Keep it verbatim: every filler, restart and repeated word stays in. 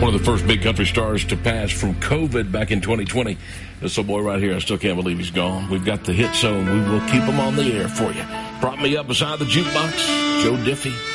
One of the first big country stars to pass from COVID back in twenty twenty. This little boy right here, I still can't believe he's gone. We've got the hit, so we will keep him on the air for you. Prop me up beside the jukebox, Joe Diffie.